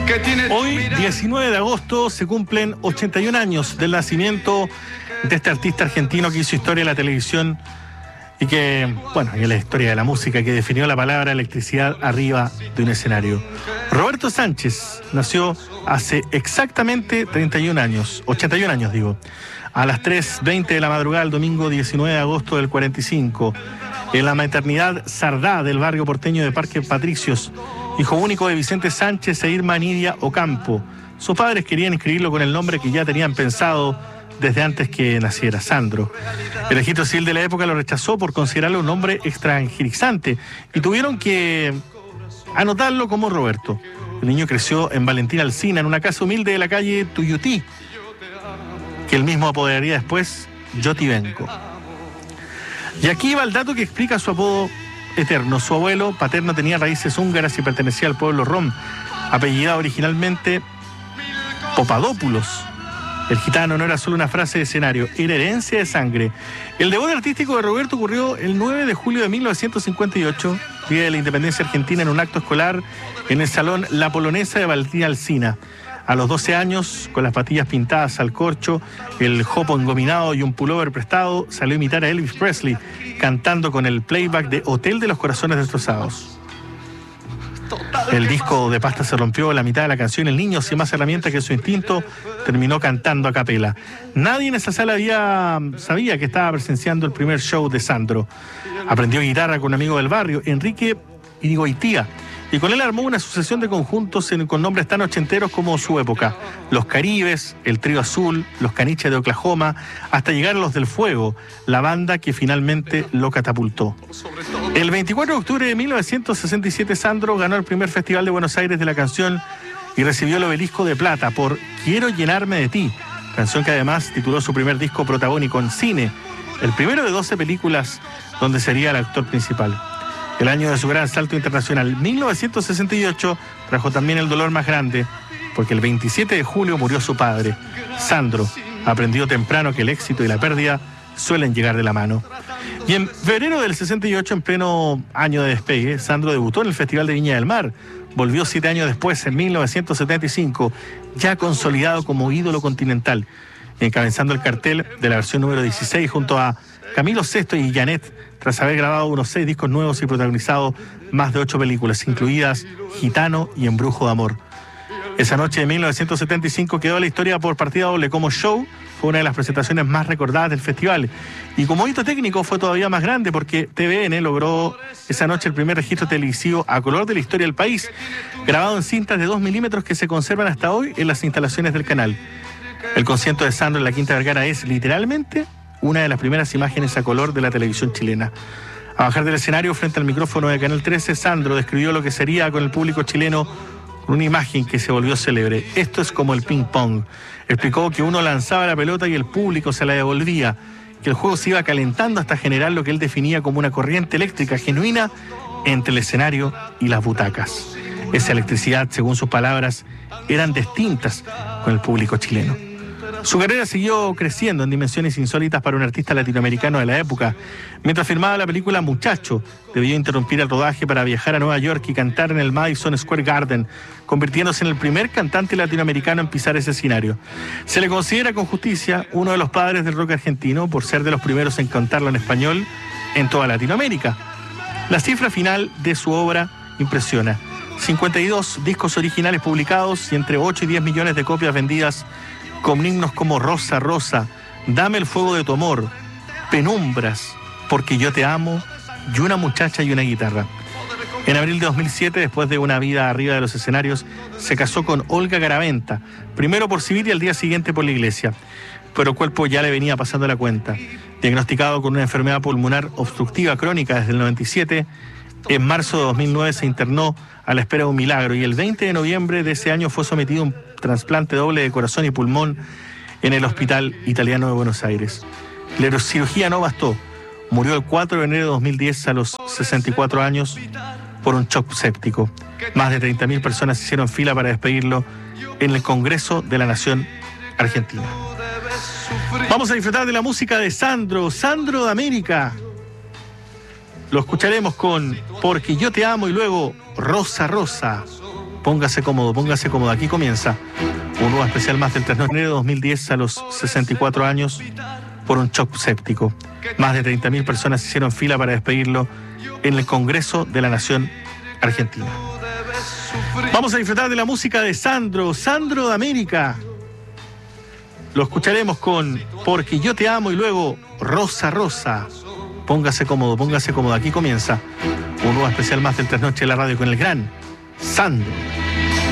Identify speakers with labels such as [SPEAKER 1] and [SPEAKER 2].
[SPEAKER 1] Hoy, 19 de agosto, se cumplen 81 años del nacimiento de este artista argentino que hizo historia en la televisión y que, bueno, y en la historia de la música, que definió la palabra electricidad arriba de un escenario. Roberto Sánchez nació hace exactamente 81 años, 81 años digo, a las 3:20 de la madrugada del domingo 19 de agosto del 45, en la maternidad Sardá del barrio porteño de Parque Patricios, hijo único de Vicente Sánchez e Irma Nidia Ocampo. Sus padres querían inscribirlo con el nombre que ya tenían pensado desde antes que naciera, Sandro. El registro civil de la época lo rechazó por considerarlo un nombre extranjerizante y tuvieron que anotarlo como Roberto. El niño creció en Valentín Alsina, en una casa humilde de la calle Tuyutí, que él mismo apoderaría después Yotibenco. Y aquí va el dato que explica su apodo eterno. Su abuelo paterno tenía raíces húngaras y pertenecía al pueblo rom, apellidado originalmente Popadopoulos. El gitano no era solo una frase de escenario, era herencia de sangre. El debut artístico de Roberto ocurrió el 9 de julio de 1958, día de la independencia argentina, en un acto escolar en el Salón La Polonesa de Valentín Alsina. A los 12 años, con las patillas pintadas al corcho, el jopo engominado y un pullover prestado, salió a imitar a Elvis Presley, cantando con el playback de Hotel de los Corazones Destrozados. El disco de pasta se rompió a la mitad de la canción. El niño, sin más herramientas que su instinto, terminó cantando a capela. Nadie en esa sala sabía que estaba presenciando el primer show de Sandro. Aprendió guitarra con un amigo del barrio, Enrique Irigoitía, y con él armó una sucesión de conjuntos con nombres tan ochenteros como su época: Los Caribes, el Trío Azul, Los Caniches de Oklahoma, hasta llegar a Los del Fuego, la banda que finalmente lo catapultó. El 24 de octubre de 1967, Sandro ganó el primer Festival de Buenos Aires de la canción y recibió el Obelisco de Plata por Quiero llenarme de ti, canción que además tituló su primer disco protagónico en cine, el primero de 12 películas donde sería el actor principal. El año de su gran salto internacional, 1968, trajo también el dolor más grande, porque el 27 de julio murió su padre. Sandro aprendió temprano que el éxito y la pérdida suelen llegar de la mano. Y en febrero del 68, en pleno año de despegue, Sandro debutó en el Festival de Viña del Mar. Volvió 7 años después, en 1975, ya consolidado como ídolo continental, encabezando el cartel de la versión número 16 junto a Camilo VI y Janet, tras haber grabado unos 6 discos nuevos y protagonizado más de 8 películas, incluidas Gitano y Embrujo de Amor. Esa noche de 1975 quedó la historia por partida doble como show. Fue una de las presentaciones más recordadas del festival. Y como hito técnico fue todavía más grande, porque TVN logró esa noche el primer registro televisivo a color de la historia del país, grabado en cintas de 2 milímetros que se conservan hasta hoy en las instalaciones del canal. El concierto de Sandro en la Quinta Vergara es literalmente una de las primeras imágenes a color de la televisión chilena. A bajar del escenario frente al micrófono de Canal 13, Sandro describió lo que sería con el público chileno una imagen que se volvió célebre. Esto es como el ping-pong. Explicó que uno lanzaba la pelota y el público se la devolvía, que el juego se iba calentando hasta generar lo que él definía como una corriente eléctrica genuina entre el escenario y las butacas. Esa electricidad, según sus palabras, eran distintas con el público chileno. Su carrera siguió creciendo en dimensiones insólitas para un artista latinoamericano de la época. Mientras filmaba la película Muchacho, debió interrumpir el rodaje para viajar a Nueva York y cantar en el Madison Square Garden, convirtiéndose en el primer cantante latinoamericano en pisar ese escenario. Se le considera con justicia uno de los padres del rock argentino por ser de los primeros en cantarlo en español en toda Latinoamérica. La cifra final de su obra impresiona: 52 discos originales publicados y entre 8 y 10 millones de copias vendidas, con himnos como Rosa, Rosa, Dame el fuego de tu amor, Penumbras, Porque yo te amo, y Una muchacha y una guitarra. En abril de 2007, después de una vida arriba de los escenarios, se casó con Olga Garaventa, primero por civil y al día siguiente por la iglesia. Pero el cuerpo ya le venía pasando la cuenta. Diagnosticado con una enfermedad pulmonar obstructiva crónica desde el 97, en marzo de 2009 se internó a la espera de un milagro y el 20 de noviembre de ese año fue sometido a un trasplante doble de corazón y pulmón en el Hospital Italiano de Buenos Aires. La cirugía no bastó. Murió el 4 de enero de 2010 a los 64 años por un shock séptico. Más de 30.000 personas hicieron fila para despedirlo en el Congreso de la Nación Argentina. Vamos a disfrutar de la música de Sandro de América. Lo escucharemos con Porque yo te amo y luego Rosa, Rosa. póngase cómodo. Aquí comienza un nuevo especial más del Trasnoche de enero de 2010 a los 64 años por un shock séptico. Más de 30.000 personas hicieron fila para despedirlo en el Congreso de la Nación Argentina. Vamos a disfrutar de la música de Sandro de América. Lo escucharemos con Porque yo te amo y luego Rosa Rosa. Póngase cómodo. Aquí comienza un nuevo especial más del Trasnoche de la radio con el gran Sandro.